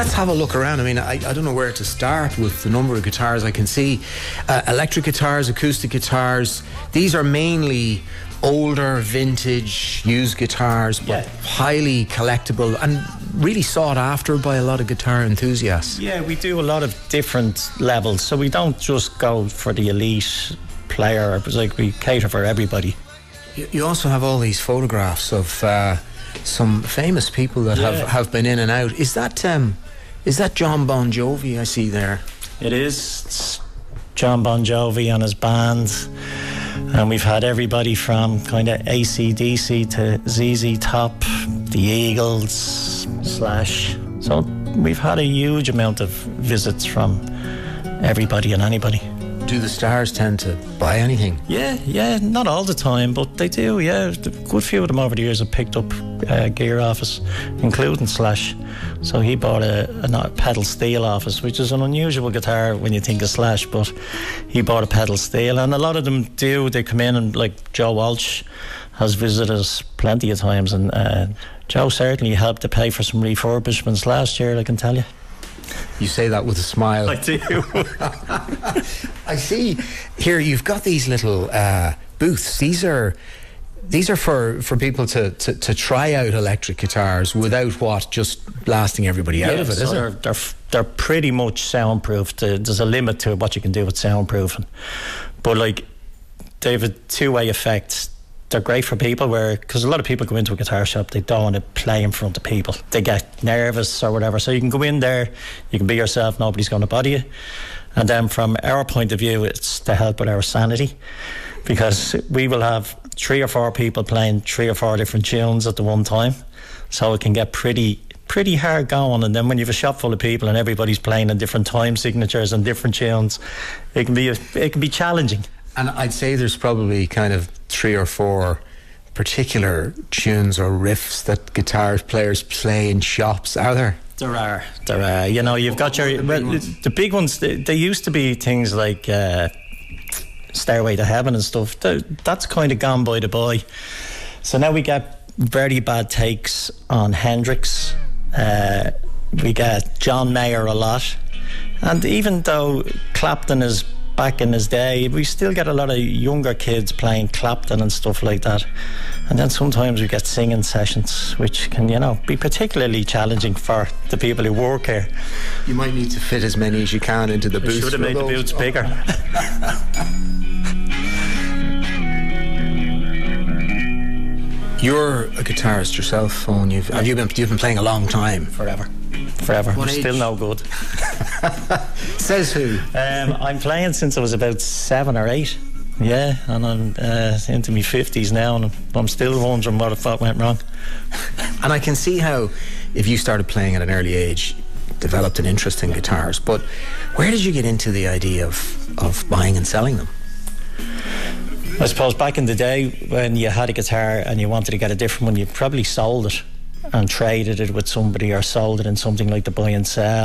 Let's have a look around. I mean, I don't know where to start with the number of guitars I can see. Electric guitars, acoustic guitars. These are mainly older, vintage, used guitars, but highly collectible and really sought after by a lot of guitar enthusiasts. Yeah, we do a lot of different levels, so we don't just go for the elite player. It's like we cater for everybody. You also have all these photographs of some famous people that have been in and out. Is that John Bon Jovi I see there? It is. It's John Bon Jovi and his band. And we've had everybody from kind of AC/DC to ZZ Top, the Eagles, Slash. So we've had a huge amount of visits from everybody and anybody. Do the stars tend to buy anything? Yeah, not all the time, but they do, yeah. A good few of them over the years have picked up gear off us, including Slash. So he bought a pedal steel off us, which is an unusual guitar when you think of Slash, but he bought a pedal steel. And a lot of them do, they come in, and like Joe Walsh has visited us plenty of times, and Joe certainly helped to pay for some refurbishments last year, I can tell you. You say that with a smile. I do. I see here you've got these little booths. These are for people to try out electric guitars without just blasting everybody out of it, so isn't it? They're pretty much soundproof. There's a limit to what you can do with soundproofing, but like they have a two-way effect. They're great for people because a lot of people go into a guitar shop, they don't want to play in front of people. They get nervous or whatever. So you can go in there, you can be yourself, nobody's going to bother you. And then from our point of view, it's to help with our sanity, because we will have 3 or 4 people playing 3 or 4 different tunes at the one time. So it can get pretty hard going. And then when you have a shop full of people and everybody's playing in different time signatures and different tunes, it can be challenging. And I'd say there's probably kind of 3 or 4 particular tunes or riffs that guitar players play in shops, are there? There are. You know, you've got the big ones. They used to be things like Stairway to Heaven and stuff. That's kind of gone by the by. So now we get very bad takes on Hendrix. We get John Mayer a lot. And even though Clapton is back in his day, we still get a lot of younger kids playing Clapton and stuff like that. And then sometimes we get singing sessions, which can, be particularly challenging for the people who work here. You might need to fit as many as you can into the booth. Should have made the booths bigger. You're a guitarist yourself, Owen. You've been playing a long time. Forever. What age? Still no good. Says who? I'm playing since I was about 7 or 8. Yeah, and I'm into my 50s now, and I'm still wondering what I thought went wrong. And I can see how, if you started playing at an early age, developed an interest in guitars. But where did you get into the idea of buying and selling them? I suppose back in the day, when you had a guitar and you wanted to get a different one, you probably sold it and traded it with somebody, or sold it in something like the buy and sell.